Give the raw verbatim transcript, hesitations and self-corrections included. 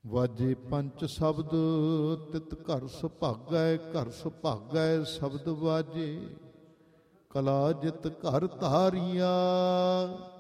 ਵਾਜੇ ਪੰਚ ਸ਼ਬਦ ਤਿਤ ਘਰ ਸੁਭਾਗੈ, ਘਰ ਸੁਭਾਗੈ ਸ਼ਬਦ ਵਾਜੇ, ਕਲਾ ਜਿਤ ਘਰ ਧਾਰੀਆ।